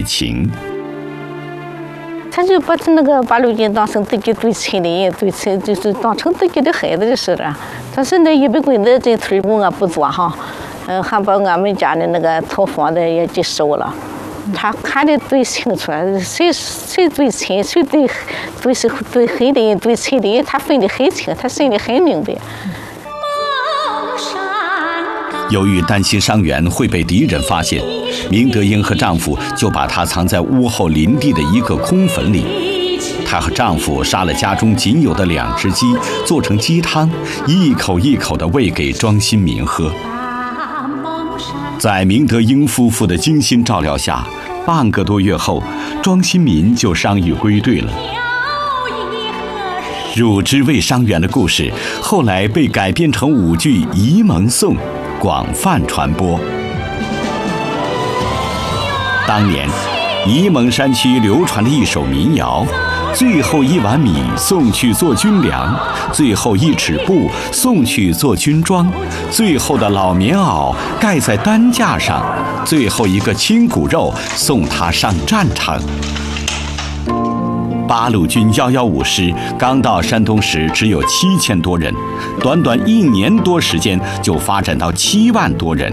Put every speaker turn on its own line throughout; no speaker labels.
情。
他就把那个八路军当成自己最亲的，就是当成自己的孩子就是了。但是呢，一般鬼子这腿部不做哈，还把俺们家的那个土房子也给收了。他看得最清楚，谁最亲，谁最黑的人最亲的人，他分得很清，他心里很明白。
由于担心伤员会被敌人发现，明德英和丈夫就把她藏在屋后林地的一个空坟里。她和丈夫杀了家中仅有的2只鸡，做成鸡汤，一口一口地喂给庄新民喝。在明德英夫妇的精心照料下，半个多月后，庄新民就伤愈归队了。乳汁喂伤员的故事后来被改编成舞剧《沂蒙颂》，广泛传播。当年，沂蒙山区流传的一首民谣：最后1碗米送去做军粮，最后1尺布送去做军装，最后的老棉袄盖在担架上，最后一个亲骨肉送他上战场。八路军115师刚到山东时只有7000多人，短短1年多时间就发展到7万多人。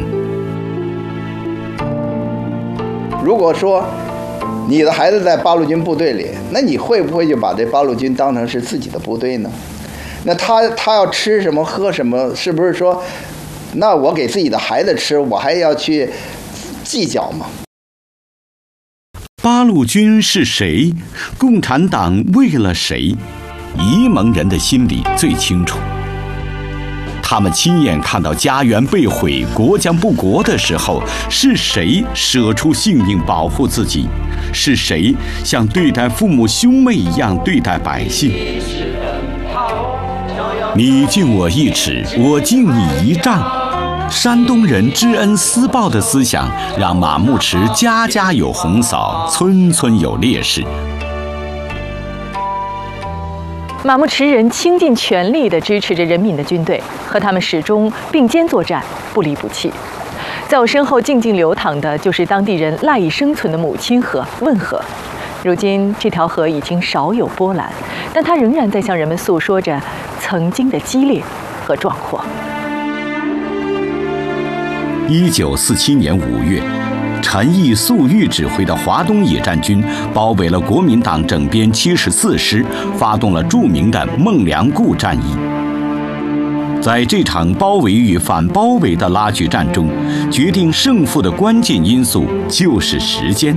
如果说你的孩子在八路军部队里，那你会不会就把这八路军当成是自己的部队呢？那他要吃什么喝什么，是不是说，那我给自己的孩子吃，我还要去计较吗？
八路军是谁？共产党为了谁？沂蒙人的心里最清楚。他们亲眼看到家园被毁、国将不国的时候，是谁舍出性命保护自己？是谁像对待父母兄妹一样对待百姓？你敬我1尺，我敬你1丈。山东人知恩思报的思想，让马牧池家家有红嫂，村村有烈士。
马牧池人倾尽全力地支持着人民的军队，和他们始终并肩作战，不离不弃。在我身后静静流淌的就是当地人赖以生存的母亲河汶河。如今这条河已经少有波澜，但它仍然在向人们诉说着曾经的激烈和壮阔。
1947年5月，陈毅、粟裕指挥的华东野战军包围了国民党整编74师，发动了著名的孟良崮战役。在这场包围与反包围的拉锯战中，决定胜负的关键因素就是时间。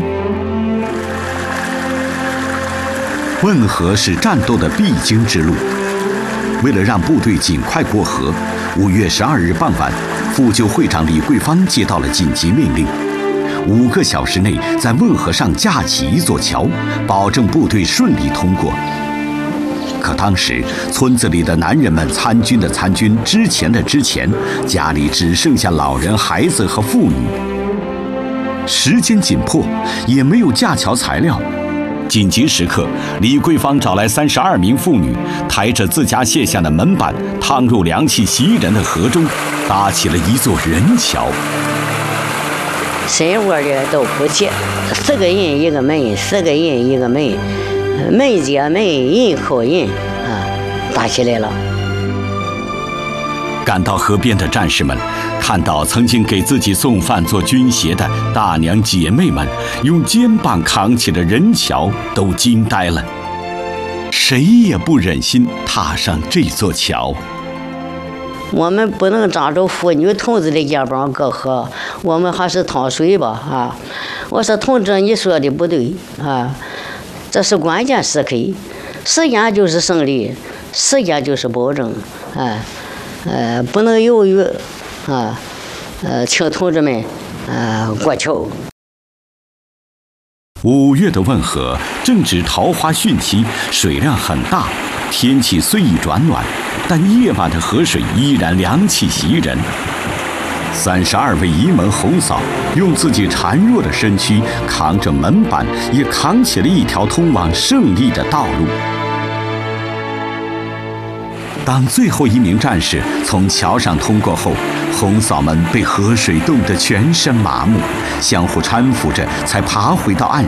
汶河是战斗的必经之路。为了让部队尽快过河，5月12日傍晚，副救会长李桂芳接到了紧急命令：5个小时内在汶河上架起一座桥，保证部队顺利通过。可当时村子里的男人们参军的参军，之前的之前，家里只剩下老人、孩子和妇女。时间紧迫，也没有架桥材料。紧急时刻，李桂芳找来32名妇女，抬着自家卸下的门板，趟入凉气袭人的河中，搭起了一座人桥。
深窝的都不齐，4个人一个门，4个人一个门，门接门，人扣人搭起来了。
赶到河边的战士们看到曾经给自己送饭做军鞋的大娘姐妹们用肩膀扛起了人桥，都惊呆了。谁也不忍心踏上这座桥。
我们不能仗着妇女同志的肩膀过河，我们还是趟水吧我说同志，你说的不对这是关键时刻，时间就是胜利，时间就是保证不能犹豫请同志们过桥。
5月的汶河正值桃花汛期，水量很大，天气虽已转暖，但夜晚的河水依然凉气袭人。32位沂蒙红嫂用自己孱弱的身躯扛着门板，也扛起了一条通往胜利的道路。当最后一名战士从桥上通过后，红嫂们被河水冻得全身麻木，相互搀扶着才爬回到岸